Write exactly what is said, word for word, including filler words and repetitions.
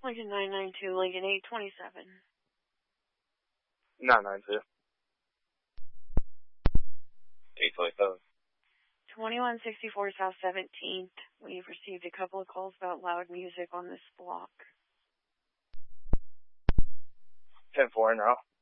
Lincoln nine nine two, Lincoln eight twenty-seven. nine nine two. eight twenty-seven. twenty-one sixty-four South seventeenth. We've received a couple of calls about loud music on this block. ten four now.